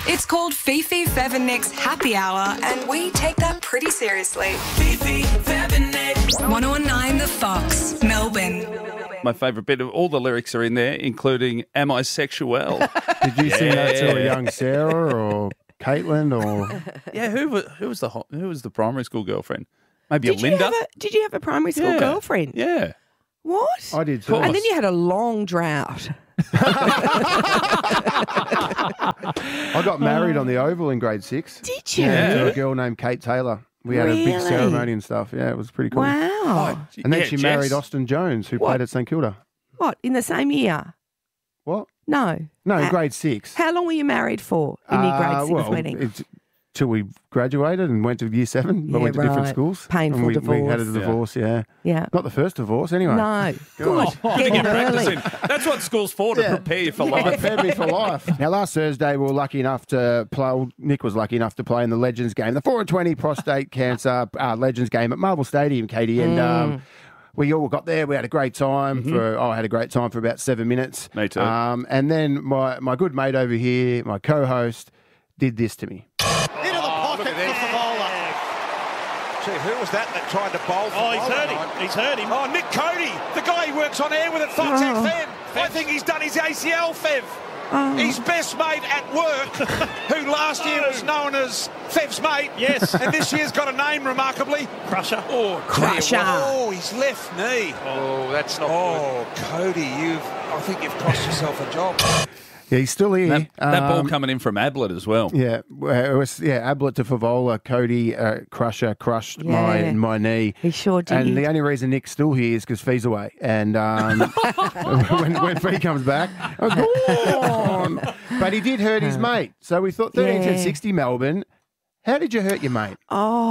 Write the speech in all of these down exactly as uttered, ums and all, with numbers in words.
It's called Fifi, Fev and Nick's Happy Hour, and we take that pretty seriously. Fifi, Fev and Nick. one oh nine The Fox, Melbourne. My favourite bit of all the lyrics are in there, including "Am I sexual?" Did you sing that to a young Sarah or Caitlin or? Yeah, who was who was the ho- who was the primary school girlfriend? Maybe Did a Linda. You have a, did you have a primary school Yeah. girlfriend? Yeah. What? I did too. And then you had a long drought. I got married on the Oval in grade six. Did you? Yeah, to a girl named Kate Taylor. We had a big Really? ceremony and stuff. Yeah, it was pretty cool. Wow. And then Yeah, she Jess. married Austin Jones, who What? played at St Kilda. What, in the same year? What? No. No, in Uh, grade six. How long were you married for in your grade Uh, six well, wedding? it's- till we graduated and went to year seven, but Yeah, went to different right. schools. Painful and we, we had a divorce. divorce, yeah. Yeah. Not the first divorce, anyway. No. Good. Oh, Get get in early. practicing. That's what school's for, to prepare you for life. Prepared me for life. Now, last Thursday, we were lucky enough to play. well, Nick was lucky enough to play in the Legends game, the four and twenty prostate cancer uh, Legends game at Marvel Stadium, Katie. And um, we all got there. We had a great time. For oh, I had a great time for about seven minutes. Me too. Um, and then my, my good mate over here, my co-host, did this to me. Into the pocket for Favola. Gee, who was that that tried to bowl? Oh, he's hurt him. He's hurt him. Oh, Nick Cody, the guy who works on air with at Fox Oh. F M. I think he's done his A C L, Fev. Oh. His best mate at work, who last year was known as Fev's mate. Yes. And this year's got a name, remarkably. Crusher. Oh, Crusher. Oh, his left knee. Oh, that's not Oh, Cody, you've. I think you've cost yourself a job. Yeah, he's still here. That, that ball Um, coming in from Ablett as well. Yeah, well, it was yeah. Ablett to Favola, Cody uh, Crusher crushed my Yeah. my knee. He sure did. And the only reason Nick's still here is because Fee's away. And um, when, when Fee comes back, I was gone. But he did hurt his mate. So we thought thirteen ten sixty Melbourne. How did you hurt your mate?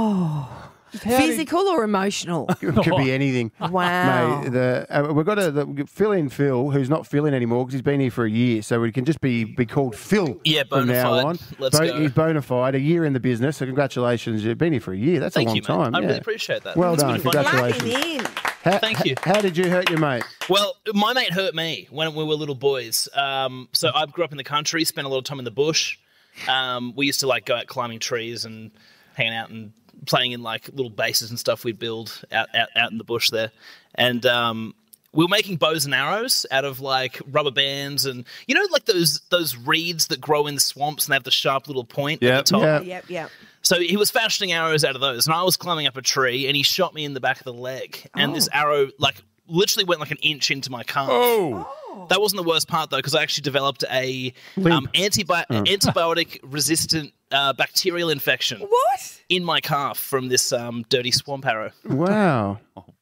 Oh. How did- Physical or emotional? It could be anything. Wow. Mate, the, uh, we've got to the, fill in Phil, who's not filling anymore because he's been here for a year. So we can just be, be called Phil Yeah, from now bona on. fide. Let's Bo- go. He's bona fide, a year in the business. So congratulations. You've been here for a year. That's Thank a long you, mate. time. I yeah. really appreciate that. Well It's done. been fun. Congratulations. Lucky in. How, Thank you. How did you hurt your mate? Well, my mate hurt me when we were little boys. Um, so I grew up in the country, spent a lot of time in the bush. Um, we used to like go out climbing trees and hanging out and playing in like little bases and stuff we'd build out, out, out in the bush there. And um, we were making bows and arrows out of like rubber bands and, you know, like those those reeds that grow in the swamps and they have the sharp little point Yep. at the top. Yeah. Yep, yep. So he was fashioning arrows out of those, and I was climbing up a tree, and he shot me in the back of the leg, and Oh. this arrow like literally went like an inch into my calf. Oh. That wasn't the worst part though, because I actually developed a um, antibi- antibiotic resistant uh, bacterial infection What? in my calf from this um, dirty swamp arrow. Wow.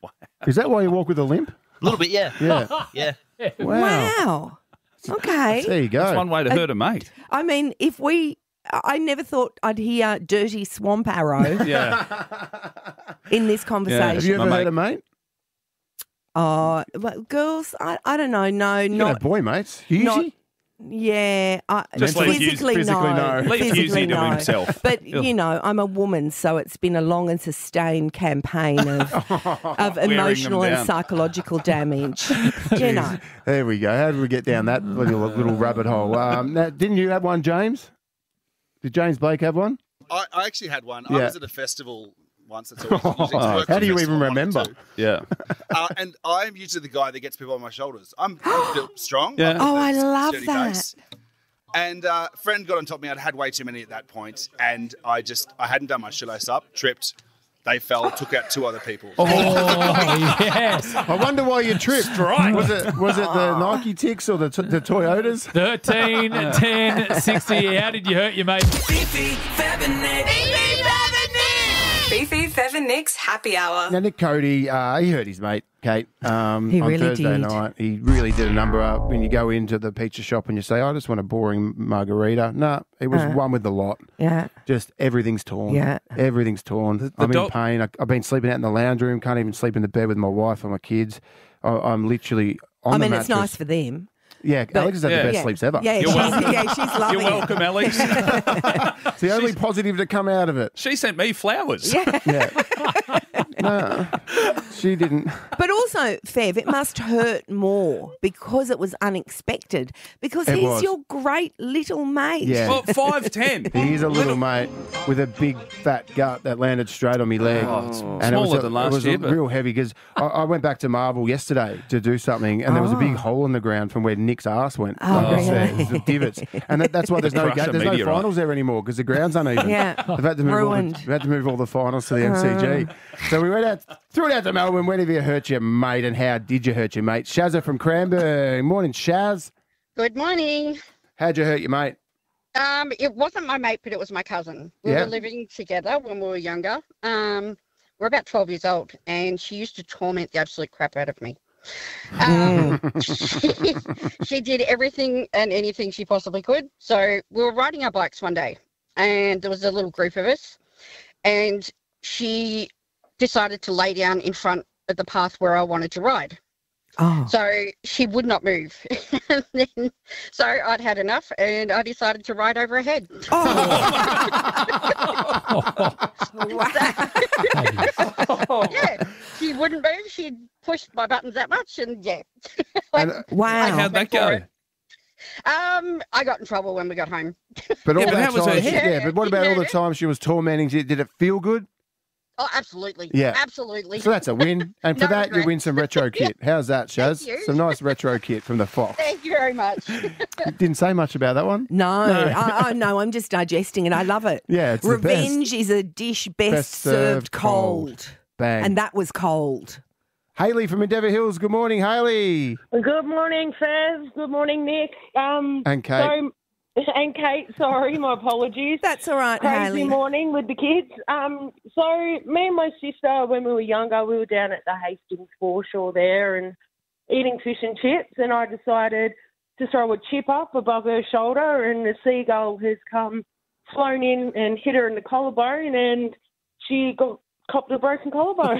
Is that why you walk with a limp? A little bit, yeah, Yeah. yeah. Wow. Wow. Okay. There you go. That's one way to hurt a mate. I mean, if we, I never thought I'd hear dirty swamp arrow Yeah. in this Have conversation. you ever My hurt a mate? Oh, well, girls, I, I don't know. No, You can not have boy mates. Hughesy? not- yeah. I, Just leave Hughes- physically, physically no. no. Leave Physically Hughesy to no. himself. But you know, I'm a woman, so it's been a long and sustained campaign of of them emotional and down. psychological damage. You know, There we go. How did we get down that little, little rabbit hole? Um, now, didn't you have one, James? Did James Blake have one? I, I actually had one. Yeah. I was at a festival once. That's all. I was usually to work How for do a you festival, even one or remember? two. Yeah. Uh, and I'm usually the guy that gets people on my shoulders. I'm, I'm built strong. Yeah. I've Oh, got I a love sturdy that. base. And uh, a friend got on top of me. I'd had way too many at that point, and I just I hadn't done my shoelace up, tripped. They fell, took out two other people. Oh, yes. I wonder why you tripped. Strike. Was it was it the Nike ticks or the, t- the Toyotas? thirteen, ten, sixty. How did you hurt your mate? Fifi, Fev and Nick. Fifi, Fev and Nick's Happy Hour. Now, Nick Cody, uh, he hurt his mate, Kate, um, He on really Thursday did. night. He really did a number up. When you go into the pizza shop and you say, I just want a boring margarita. No, it was Uh. one with the lot. yeah. Just everything's torn. Yeah. Everything's torn. the I'm in doc- pain. I, I've been sleeping out in the lounge room. Can't even sleep in the bed with my wife or my kids. I, I'm literally on I the mean, it's mattress. nice for them. Yeah, Alex has had Yeah. the best yeah. sleeps ever. Yeah, You're she's, welcome. yeah, she's loving You're welcome, Alex. It's the only positive to come out of it. She sent me flowers. it. Yeah. Yeah. No, she didn't. But also, Fev, it must hurt more because it was unexpected. Because It he's was. your great little mate. Yeah. Well, five ten. He is a little mate with a big fat gut that landed straight on my leg. Oh, it's and it was smaller a, than last it was year, a but- real heavy because I, I went back to Marvel yesterday to do something and there was a big hole in the ground from where Nick's ass went. Oh, Like I said, really? the divots. And that, that's why there's no Crush ga- a there's no meteorite. finals there anymore because the ground's uneven. Yeah. They've had to move all the, Ruined. they've had to move all the finals to the M C G. So we went out, threw it out to Melbourne. When have you hurt your mate and how did you hurt your mate? Shazza from Cranbourne. Morning, Shaz. Good morning. How'd you hurt your mate? Um, it wasn't my mate, but it was my cousin. We Yeah. were living together when we were younger. Um, we're about twelve years old, and she used to torment the absolute crap out of me. Um, she, she did everything and anything she possibly could. So we were riding our bikes one day, and there was a little group of us, and she decided to lay down in front of the path where I wanted to ride. Oh. So she would not move. And then, so I'd had enough and I decided to ride over her head. Yeah, she wouldn't move. She'd pushed my buttons that much and yeah. And, uh, Wow. How'd that go? Um, I got in trouble when we got home. But all Yeah, but that how was her time, hit? yeah. But what about all the time she was tormenting you? Did it feel good? Oh, absolutely. Yeah. Absolutely. So that's a win. And for No that, you regret. win some retro kit. How's that, Shaz? Thank you. Some nice retro kit from the Fox. Thank you very much. Didn't say much about that one. No, I, I, no, I'm just digesting it. I love it. Yeah, it's the Revenge is a dish best, Best served served cold. cold. Bang. And that was cold. Haley from Endeavour Hills. Good morning, Haley. Good morning, Faz. Good morning, Nick. Um, And Kate. So, and Kate, sorry, my apologies. That's all right, Crazy Haley. morning with the kids. Um, so me and my sister, when we were younger, we were down at the Hastings foreshore there and eating fish and chips, and I decided to throw a chip up above her shoulder, and the seagull has come, flown in and hit her in the collarbone, and she got copped a broken collarbone.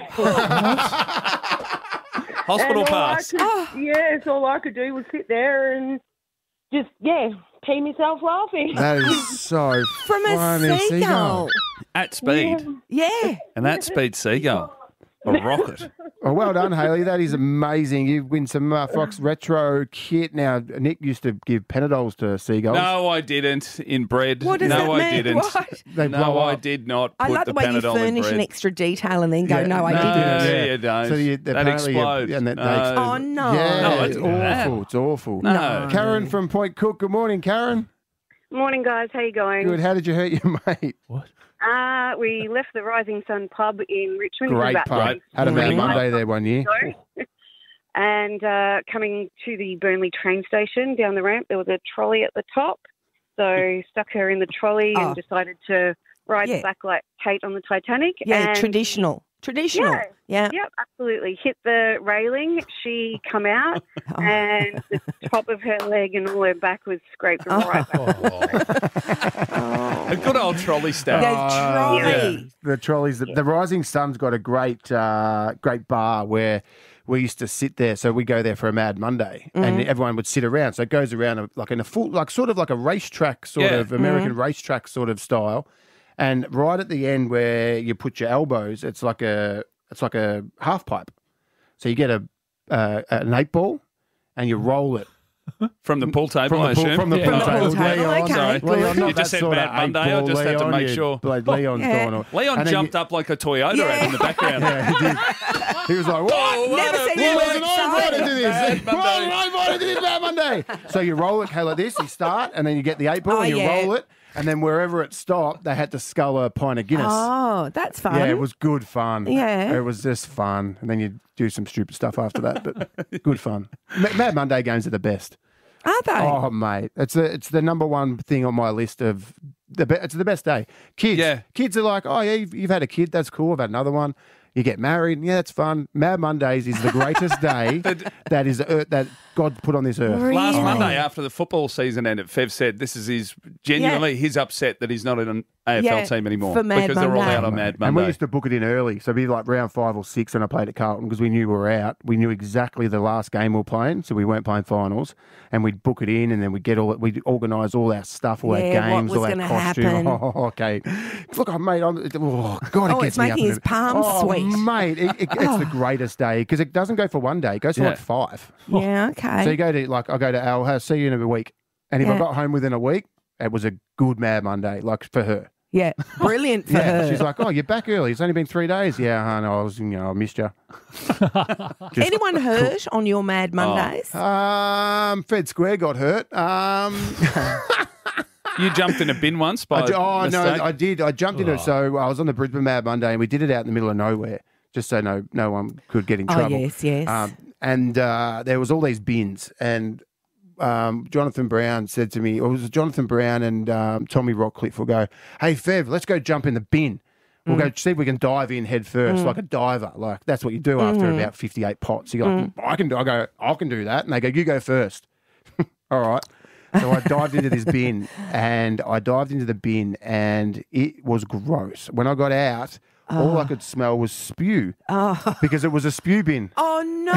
Hospital And all I pass. could- Yeah, so all I could do was sit there and just, yeah, pee myself laughing. That is so From a funny. seagull. At speed. Yeah. And at speed seagull. A rocket. Oh, well done, Haley. That is amazing. You win some uh, Fox retro kit. Now, Nick used to give Panadols to seagulls. No, I didn't. In bread. What does no, that I mean? didn't. What? They No, blow I up. did not I put like the the way you Panadol in furnish bread. an extra detail and then go, Yeah. no, I No, didn't. Yeah, Yeah. you don't. So you, that apparently you- explodes. and that- no. they- Oh, no. Yeah, No, I it's didn't do that. awful. It's awful. No. Karen from Point Cook. Good morning, Karen. Morning, guys. How you going? Good. How did you hurt your mate? Uh, we left the Rising Sun pub in Richmond. It was Great about pub. six Had a Mad months Monday there one year. ago. And uh, coming to the Burnley train station down the ramp, there was a trolley at the top. So stuck her in the trolley Oh. and decided to ride Yeah. back like Kate on the Titanic. Yeah, and traditional. Traditional. Yeah. Yeah. Yep, absolutely. Hit the railing. She come out, Oh. and the top of her leg and all her back was scraped right back. A good old trolley stack. Yeah, trolley. Yeah. The trolleys. The, the Rising Sun's got a great, uh, great bar where we used to sit there. So we go there for a Mad Monday, and everyone would sit around. So it goes around a, like in a full, like sort of like a racetrack, sort Yeah. of American racetrack sort of style. And right at the end where you put your elbows, it's like a, it's like a half pipe. So you get a uh, an eight ball, and you roll it. From the pool table, From the I pool- assume. from the Yeah. pool no, table. okay. Leon, okay. Sorry. Good. Leon, not You that just said sort Mad of Monday. I eight-ball just had to Leon, make you- sure. like Leon's Yeah. gone on. Leon And then jumped you- up like a Toyota Yeah. ad in the background. Yeah, he did. He was like, Oh, what? what Never a- seen He you wasn't excited. invited to this. Mad He wasn't Monday. invited to this Mad Monday. So you roll it, okay, like this. You start, and then you get the eight ball, Oh, and you yeah. roll it, and then wherever it stopped, they had to scull a pint of Guinness. Oh, that's fun. Yeah, it was good fun. Yeah. It was just fun. And then you do some stupid stuff after that, but good fun. Ma- Mad Monday games are the best. Are they? Oh, mate. It's the, it's the number one thing on my list of the be- it's the best day. Kids. Yeah. Kids are like, oh, yeah, you've, you've had a kid. That's cool. I've had another one. You get married. Yeah, that's fun. Mad Mondays is the greatest day that is uh, that God put on this earth. Really? Last Monday after the football season ended, Fev said this is his genuinely he's upset that he's not in A F L Yeah, team anymore for Mad because they're all Monday. out on Mad And we Monday. used to book it in early. So it'd be like round five or six when I played at Carlton because we knew we were out. We knew exactly the last game we were playing, so we weren't playing finals. And we'd book it in and then we'd get all we'd organise all our stuff, all Yeah, our what games, was all our gonna costume. happen. Oh, okay. Look, oh, mate, I'm, oh, God, it Oh, gets it's me making up in his the- palms oh, sweat. Mate, it, it, it's the greatest day because it doesn't go for one day. It goes for Yeah. like five. Yeah, okay. So you go to, like, I go to Al, "Hey, see you in a week. And if I Yeah. got home within a week, it was a good Mad Monday, like for her. Yeah, brilliant for Yeah, her. she's like, "Oh, you're back early. It's only been three days." Yeah, I know. I was, you know, I missed you. Anyone hurt on your Mad Mondays? Um, Fed Square got hurt. Um, You jumped in a bin once by I, ju- oh mistake? no, I did. I jumped into it. So I was on the Brisbane Mad Monday, and we did it out in the middle of nowhere, just so no no one could get in Oh, trouble. yes, yes. Um, and uh, there was all these bins, and um, Jonathan Brown said to me, or it was Jonathan Brown and um, Tommy Rockcliffe will go, "Hey, Fev, let's go jump in the bin. We'll go see if we can dive in head first, Mm. like a diver. Like that's what you do after Mm. about fifty-eight pots. You're like, I can do. I go, I can do that, and they go, you go first. All right. So I dived into this bin, and I dived into the bin, and it was gross. When I got out, all I could smell was spew Oh, because it was a spew bin. oh no.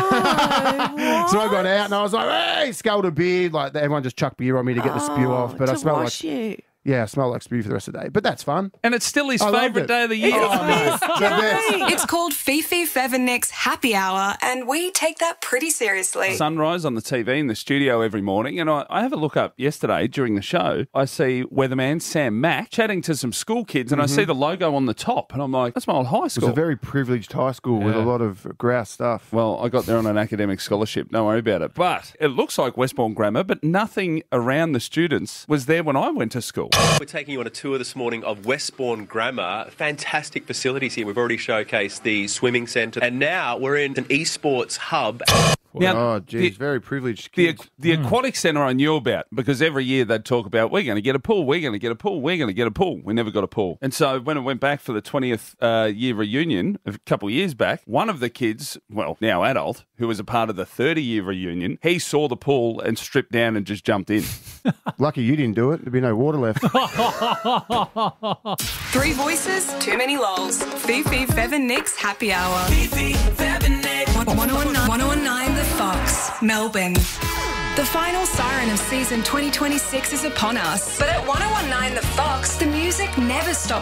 So I got out, and I was like, "Hey, sculled a beer!" Like everyone just chucked beer on me to get the spew off, but to I smelled wash like you. yeah, I smelled like spew for the rest of the day. But that's fun. And it's still his I loved favourite it. day of the year. Oh, mate, the best. It's called Fifi, Fev and Nick's Happy Hour, and we take that pretty seriously. Sunrise on the T V in the studio every morning, and I, I have a look up yesterday during the show. I see weatherman Sam Mack chatting to some school kids, and I see the logo on the top, and I'm like, that's my old high It was school. a very privileged high school with a Yeah. lot of grouse stuff. Well, I got there on an academic scholarship. Don't worry about it. But it looks like Westbourne Grammar, but nothing around the students was there when I went to school. We're taking you on a tour this morning of Westbourne Grammar. Fantastic facilities here. We've already showcased the swimming centre, and now we're in an esports hub. Now, oh, geez, the- very privileged The, kids. the aquatic centre I knew about because every year they'd talk about, we're going to get a pool, we're going to get a pool, we're going to get a pool. We never got a pool. And so when it went back for the twentieth uh, year reunion a couple of years back, one of the kids, well, now adult, who was a part of the thirty year reunion, he saw the pool and stripped down and just jumped in. Lucky you didn't do it. There'd be no water left. Three voices, too many lols. Fifi, Fev and Nick's Happy Hour. Fifi, Fev and Nick. one oh one nine The Fox, Melbourne. The final siren of season twenty twenty-six is upon us. But at one oh one nine The Fox, the music never stops.